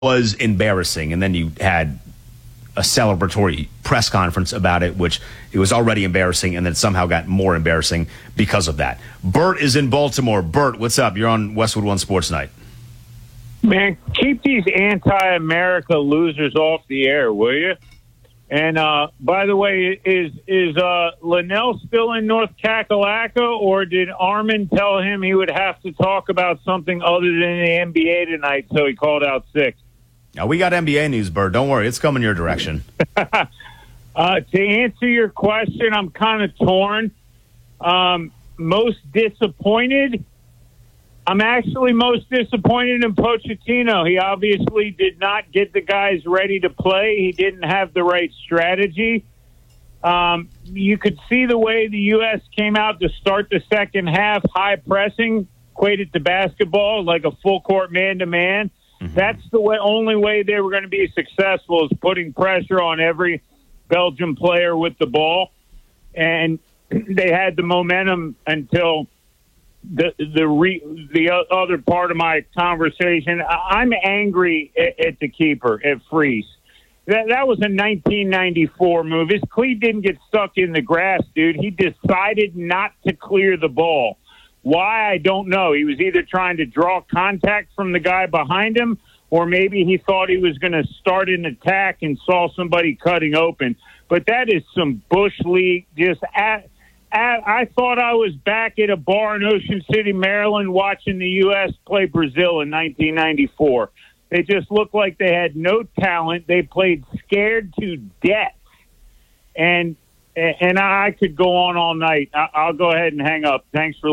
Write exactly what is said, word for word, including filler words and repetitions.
was embarrassing, and then you had a celebratory press conference about it, which it was already embarrassing, and then somehow got more embarrassing because of that. Bert is in Baltimore. Bert, what's up? You're on Westwood One Sports Night. Man, keep these anti-America losers off the air, will you? And uh, by the way, is is uh, Linnell still in North Kakalaka, or did Armin tell him he would have to talk about something other than the N B A tonight, so he called out sick? Now, we got N B A news, Bert. Don't worry. It's coming your direction. uh, to answer your question, I'm kind of torn. Um, most disappointed? I'm actually most disappointed in Pochettino. He obviously did not get the guys ready to play. He didn't have the right strategy. Um, you could see the way the U S came out to start the second half, high pressing, equated to basketball, like a full-court man-to-man. Mm-hmm. That's the way, only way they were going to be successful, is putting pressure on every Belgian player with the ball. And they had the momentum until the the re, the other part of my conversation. I'm angry at, at the keeper, at Freese. That that was a nineteen ninety-four move. His cleat didn't get stuck in the grass, dude. He decided not to clear the ball. Why, I don't know. He was either trying to draw contact from the guy behind him, or maybe he thought he was going to start an attack and saw somebody cutting open. But that is some Bush League, just at, at, I thought I was back at a bar in Ocean City, Maryland, watching the U S play Brazil in nineteen ninety-four. They just looked like they had no talent. They played scared to death. And and I could go on all night. I'll go ahead and hang up. Thanks for